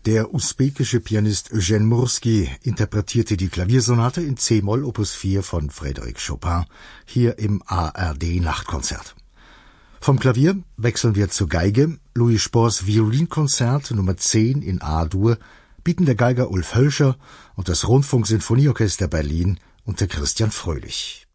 Der usbekische Pianist Eugene Mursky interpretierte die Klaviersonate in c-Moll Opus 4 von Frédéric Chopin, hier im ARD-Nachtkonzert. Vom Klavier wechseln wir zur Geige. Louis Spohrs Violinkonzert Nummer 10 in A-Dur bieten der Geiger Ulf Hölscher und das Rundfunksinfonieorchester Berlin unter Christian Fröhlich.